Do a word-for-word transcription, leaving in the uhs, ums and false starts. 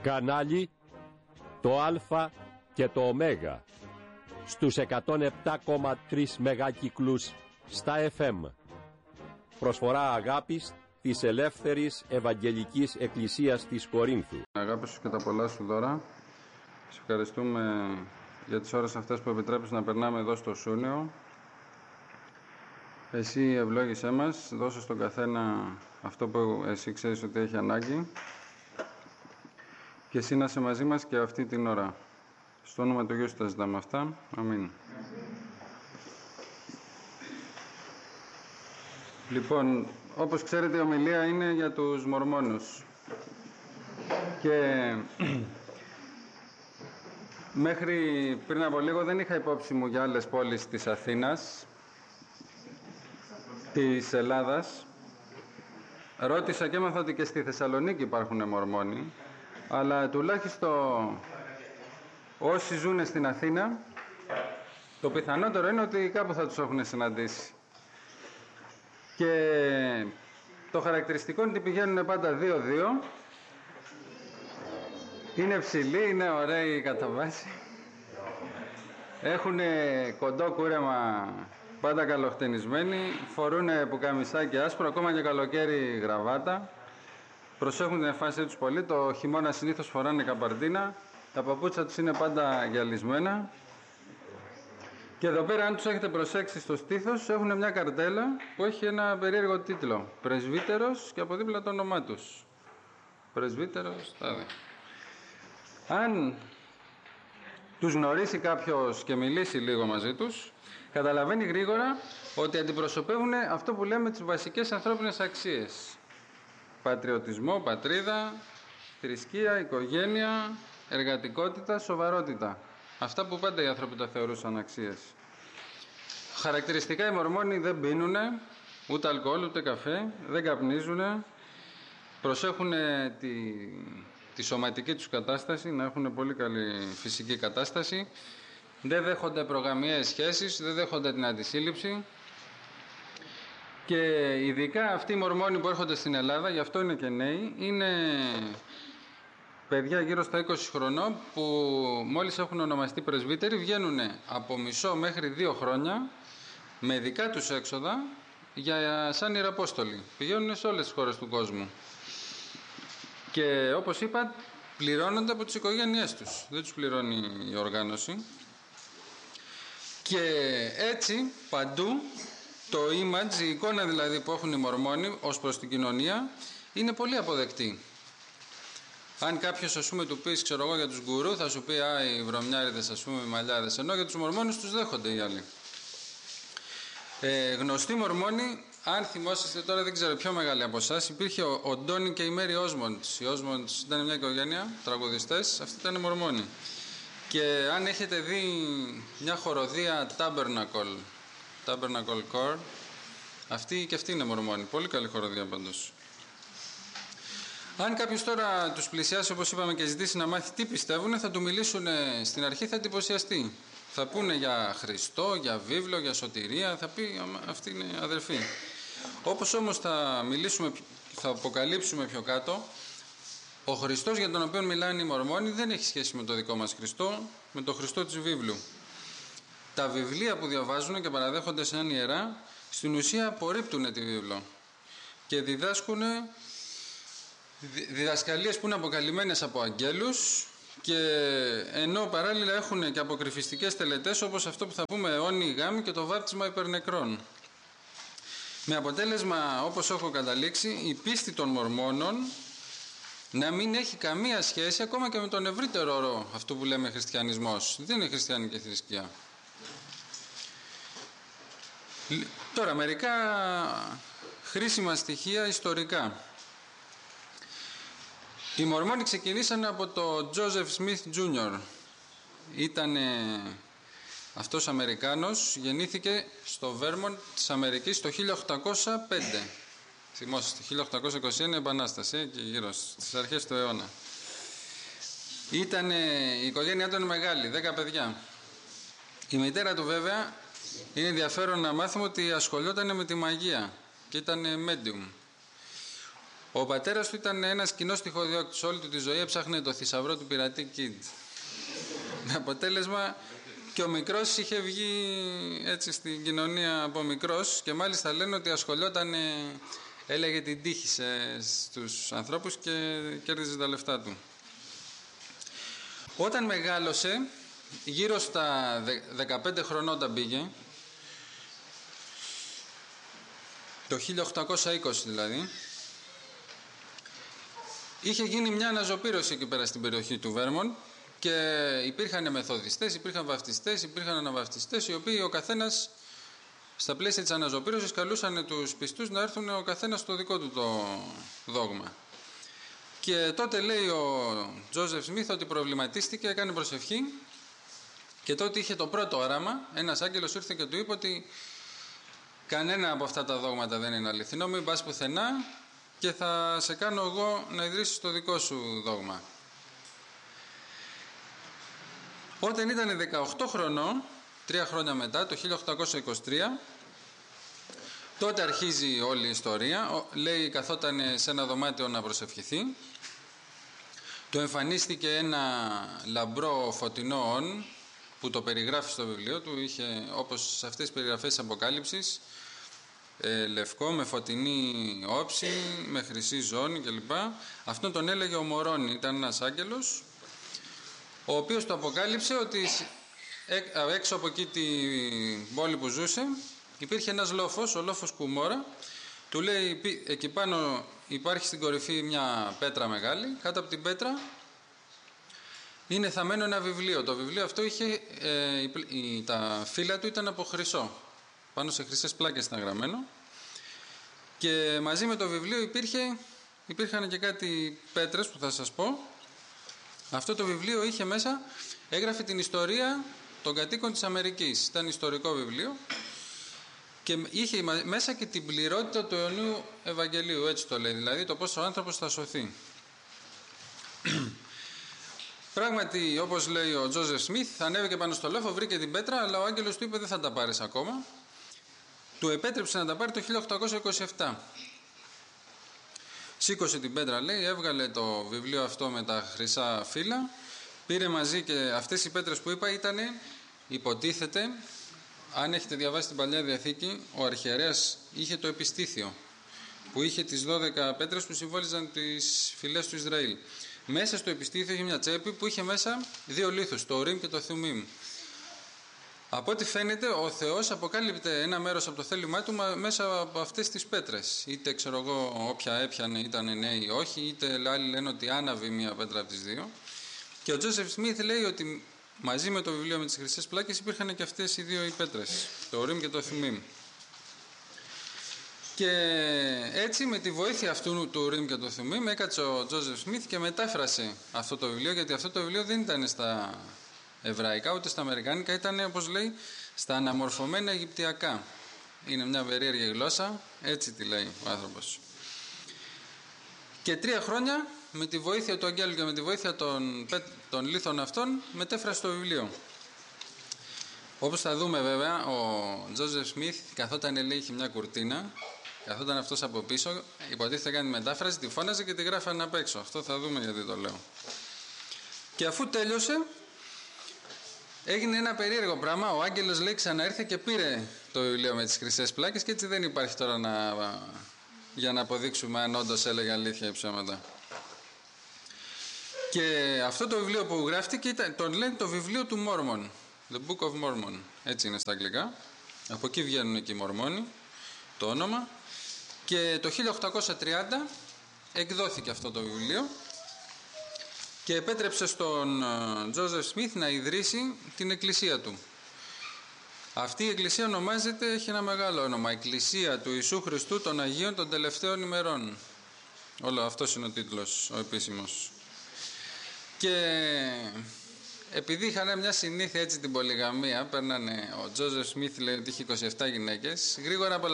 Κανάλι το Α και το Ω στους εκατόν επτά κόμμα τρία μεγάκυκλους στα εφ εμ. Προσφορά αγάπης της Ελεύθερης Ευαγγελικής Εκκλησίας της Κορίνθου. Αγάπη σου και τα πολλά σου δώρα. Σε ευχαριστούμε για τις ώρες αυτές που επιτρέπεις να περνάμε εδώ στο Σούνιο. Εσύ ευλόγησέ μας, δώσε στον καθένα αυτό που εσύ ξέρεις ότι έχει ανάγκη και εσύ να είσαι μαζί μας και αυτή την ώρα. Στο όνομα του Γιού σου τα ζητάμε αυτά. Αμήν. Λοιπόν, όπως ξέρετε η ομιλία είναι για τους Μορμόνους και μέχρι πριν από λίγο δεν είχα υπόψη μου για άλλες πόλεις της Αθήνας, της Ελλάδας. Ρώτησα και έμαθα ότι και στη Θεσσαλονίκη υπάρχουν Μορμόνοι, αλλά τουλάχιστον όσοι ζουν στην Αθήνα, το πιθανότερο είναι ότι κάπου θα τους έχουν συναντήσει. Και το χαρακτηριστικό είναι ότι πηγαίνουν πάντα δύο-δύο. Είναι ψηλοί, είναι ωραίοι κατά βάση. Έχουν κοντό κούρεμα, πάντα καλοχτενισμένοι. Φορούν πουκαμισάκι άσπρο, ακόμα και καλοκαίρι γραβάτα. Προσέχουν την εμφάνισή τους πολύ. Το χειμώνα συνήθως φοράνε καπαρντίνα. Τα παπούτσια τους είναι πάντα γυαλισμένα. Και εδώ πέρα, αν τους έχετε προσέξει στο στήθος, έχουν μια καρτέλα που έχει ένα περίεργο τίτλο. Πρεσβύτερος και από δίπλα το όνομά τους. Πρεσβύτερος, τάδε. Αν τους γνωρίσει κάποιος και μιλήσει λίγο μαζί τους, καταλαβαίνει γρήγορα ότι αντιπροσωπεύουν αυτό που λέμε τις βασικές ανθρώπινες αξίες. Πατριωτισμό, πατρίδα, θρησκεία, οικογένεια, εργατικότητα, σοβαρότητα. Αυτά που πάντα οι άνθρωποι τα θεωρούσαν αξίες. Χαρακτηριστικά οι Μορμόνοι δεν πίνουν ούτε αλκοόλ ούτε καφέ, δεν καπνίζουν, προσέχουν τη, τη σωματική τους κατάσταση, να έχουν πολύ καλή φυσική κατάσταση, δεν δέχονται προγαμιαίες σχέσεις, δεν δέχονται την αντισύλληψη. Και ειδικά αυτοί οι Μορμόνοι που έρχονται στην Ελλάδα, γι' αυτό είναι και νέοι, είναι παιδιά γύρω στα είκοσι χρονών που μόλις έχουν ονομαστεί πρεσβύτεροι, βγαίνουν από μισό μέχρι δύο χρόνια με δικά τους έξοδα για σαν ιεραπόστολοι. Πηγαίνουν σε όλες τις χώρες του κόσμου. Και όπως είπα, πληρώνονται από τις οικογένειές τους. Δεν τους πληρώνει η οργάνωση. Και έτσι παντού το image, η εικόνα δηλαδή που έχουν οι Μορμόνοι ως προς την κοινωνία είναι πολύ αποδεκτή. Αν κάποιος, ας πούμε, του πεις, ξέρω εγώ, για τους γκουρού, θα σου πει «Α, οι βρωμιάριδες, ας πούμε, οι μαλλιάδες», ενώ για τους Μορμόνους τους δέχονται οι άλλοι. Ε, γνωστοί Μορμόνοι, αν θυμόσαστε τώρα, δεν ξέρω πιο μεγάλοι από εσάς, υπήρχε ο, ο Ντόνι και η Μέρι Όσμοντς. Οι Όσμοντς ήταν μια οικογένεια, τραγουδιστές, αυτοί ήταν οι Μορμόνοι. Και αν έχετε δει μια χοροδία Tabernacle, Tabernacle Choir, αυτοί και αυτοί είναι Μορμόνοι. Πολύ καλή χοροδία πάντως. Αν κάποιος τώρα τους πλησιάσει, όπως είπαμε, και ζητήσει να μάθει τι πιστεύουν, θα του μιλήσουν στην αρχή, θα εντυπωσιαστεί. Θα πούνε για Χριστό, για βίβλο, για σωτηρία, θα πει αυτοί είναι αδερφοί. Όπως όμως θα μιλήσουμε, θα αποκαλύψουμε πιο κάτω, ο Χριστός για τον οποίο μιλάνε οι Μορμόνοι δεν έχει σχέση με το δικό μας Χριστό, με το Χριστό της βίβλου. Τα βιβλία που διαβάζουν και παραδέχονται σαν ιερά, στην ουσία απορρίπτουν τη βίβλο και διδάσκουν διδασκαλίες που είναι αποκαλυμμένες από αγγέλους, και ενώ παράλληλα έχουν και αποκρυφιστικές τελετές, όπως αυτό που θα πούμε αιώνιοι γάμοι και το βάπτισμα υπερνεκρών. Με αποτέλεσμα, όπως έχω καταλήξει, η πίστη των Μορμόνων να μην έχει καμία σχέση ακόμα και με τον ευρύτερο όρο αυτού που λέμε χριστιανισμός. Δεν είναι χριστιανική θρησκεία. Τώρα, μερικά χρήσιμα στοιχεία ιστορικά. Οι Μορμόνοι ξεκινήσαν από το Joseph Smith τζούνιορ. Ήταν αυτός Αμερικάνος, γεννήθηκε στο Βέρμοντ της Αμερικής το χίλια οκτακόσια πέντε. Θυμόσαστε, χίλια οκτακόσια είκοσι ένα Επανάσταση, και γύρω στις αρχές του αιώνα. Ήτανε, η οικογένειά του είναι μεγάλη, δέκα παιδιά. Η μητέρα του βέβαια, είναι ενδιαφέρον να μάθουμε ότι ασχολιόταν με τη μαγεία και ήταν medium. Ο πατέρας του ήταν ένας κοινός τυχοδιώκτης. Όλη του τη ζωή έψαχνε το θησαυρό του πειρατή Kid. Με αποτέλεσμα και ο μικρός είχε βγει έτσι στην κοινωνία από μικρός και μάλιστα λένε ότι ασχολιόταν, έλεγε την τύχη σε, στους ανθρώπους και κέρδιζε τα λεφτά του. Όταν μεγάλωσε, γύρω στα δεκαπέντε χρονών όταν πήγε, το χίλια οκτακόσια είκοσι δηλαδή, είχε γίνει μια αναζωπήρωση εκεί πέρα στην περιοχή του Βέρμοντ και υπήρχαν μεθοδιστές, υπήρχαν βαφτιστές, υπήρχαν αναβαφτιστές, οι οποίοι ο καθένας στα πλαίσια της αναζωπήρωσης καλούσαν τους πιστούς να έρθουν ο καθένας στο δικό του το δόγμα. Και τότε λέει ο Τζόζεφ Σμιθ ότι προβληματίστηκε, έκανε προσευχή και τότε είχε το πρώτο όραμα. Ένας άγγελος ήρθε και του είπε ότι κανένα από αυτά τα δόγματα δεν είναι αληθινό, μην πας πουθενά και θα σε κάνω εγώ να ιδρύσεις το δικό σου δόγμα. Όταν ήταν δεκαοκτώ χρονών, τρία χρόνια μετά, το χίλια οκτακόσια είκοσι τρία, τότε αρχίζει όλη η ιστορία. Λέει καθόταν σε ένα δωμάτιο να προσευχηθεί. Του εμφανίστηκε ένα λαμπρό φωτεινό όν που το περιγράφει στο βιβλίο του. Είχε, όπως σε αυτές τις περιγραφές της Αποκάλυψης, ε, λευκό, με φωτεινή όψη, με χρυσή ζώνη κλπ. Αυτόν τον έλεγε ο Μωρώνη, ήταν ένας άγγελος, ο οποίος το αποκάλυψε ότι έξω από εκεί την πόλη που ζούσε υπήρχε ένας λόφος, ο λόφος Κουμόρα. Του λέει εκεί πάνω υπάρχει στην κορυφή μια πέτρα μεγάλη, κάτω από την πέτρα είναι θαμμένο ένα βιβλίο. Το βιβλίο αυτό είχε, ε, η, τα φύλλα του ήταν από χρυσό, πάνω σε χρυσές πλάκες ήταν γραμμένο και μαζί με το βιβλίο υπήρχε, υπήρχαν και κάτι πέτρες που θα σας πω. Αυτό το βιβλίο είχε μέσα, έγραφε την ιστορία των κατοίκων της Αμερικής. Ήταν ιστορικό βιβλίο και είχε μέσα και την πληρότητα του αιωνίου Ευαγγελίου, έτσι το λέει, δηλαδή το πώς ο άνθρωπος θα σωθεί. Πράγματι, όπως λέει ο Τζόζεφ Σμιθ, ανέβηκε πάνω στο λόφο, βρήκε την πέτρα, αλλά ο άγγελος του είπε δεν θα τα πάρεις ακόμα. Του επέτρεψε να τα πάρει το χίλια οκτακόσια είκοσι επτά. Σήκωσε την πέτρα, λέει, έβγαλε το βιβλίο αυτό με τα χρυσά φύλλα, πήρε μαζί και αυτές οι πέτρες που είπα ήταν, υποτίθεται, αν έχετε διαβάσει την Παλιά Διαθήκη, ο αρχιερέας είχε το επιστήθιο, που είχε τις δώδεκα πέτρες που συμβόλιζαν τις φυλές του Ισραήλ. Μέσα στο επιστήθιο είχε μια τσέπη που είχε μέσα δύο λίθους, το Ουρίμ και το Θουμίμ. Από ό,τι φαίνεται, ο Θεός αποκάλυπτε ένα μέρος από το θέλημά του μέσα από αυτές τις πέτρες. Είτε ξέρω εγώ όποια έπιανε ήταν ναι ή όχι, είτε άλλοι λένε ότι άναβε μία πέτρα από τις δύο. Και ο Τζόσεφ Σμιθ λέει ότι μαζί με το βιβλίο με τις χρυσές πλάκες υπήρχαν και αυτές οι δύο οι πέτρες, το Ουρίμ και το Θουμίμ. Και έτσι με τη βοήθεια αυτού του Ουρίμ και του Θουμίμ έκατσε ο Τζόσεφ Σμιθ και μετάφρασε αυτό το βιβλίο, γιατί αυτό το βιβλίο δεν ήταν στα εβραϊκά ούτε στα αμερικάνικα, ήταν όπως λέει στα αναμορφωμένα αιγυπτιακά. Είναι μια περίεργη γλώσσα, έτσι τη λέει ο άνθρωπος. Και τρία χρόνια με τη βοήθεια του αγγέλου και με τη βοήθεια των, των λίθων αυτών μετέφρασε το βιβλίο. Όπως θα δούμε βέβαια, ο Τζόζεφ Σμιθ καθόταν, λέει, είχε μια κουρτίνα, καθόταν αυτός από πίσω, υποτίθεται κάνει μετάφραση, τη φώναζε και τη γράφανε απ' έξω. Αυτό θα δούμε γιατί το λέω. Και αφού τέλειωσε, έγινε ένα περίεργο πράγμα. Ο άγγελος, λέει, ξαναήρθε και πήρε το βιβλίο με τις χρυσές πλάκες και έτσι δεν υπάρχει τώρα να, για να αποδείξουμε αν όντως έλεγε αλήθεια ή ψέματα. Και αυτό το βιβλίο που γράφτηκε ήταν, τον λένε το βιβλίο του Μόρμον, The Book of Mormon, έτσι είναι στα αγγλικά. Από εκεί βγαίνουν και οι Μορμόνοι, το όνομα. Και το χίλια οκτακόσια τριάντα εκδόθηκε αυτό το βιβλίο και επέτρεψε στον Τζόζεφ Σμιθ να ιδρύσει την εκκλησία του. Αυτή η εκκλησία ονομάζεται, έχει ένα μεγάλο όνομα, Εκκλησία του Ιησού Χριστού των Αγίων των Τελευταίων Ημερών. Όλο αυτός είναι ο τίτλος, ο επίσημος. Και επειδή είχαν μια συνήθεια, έτσι, την πολυγαμία, παίρνανε, ο Τζόζεφ Σμιθ λέει ότι είχε είκοσι επτά γυναίκες, γρήγορα